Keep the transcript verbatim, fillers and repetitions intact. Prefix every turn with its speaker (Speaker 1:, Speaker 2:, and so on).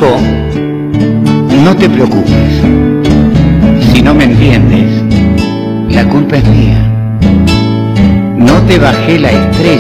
Speaker 1: Hijo, no te preocupes. Si no me entiendes, la culpa es mía. No te bajé la estrella.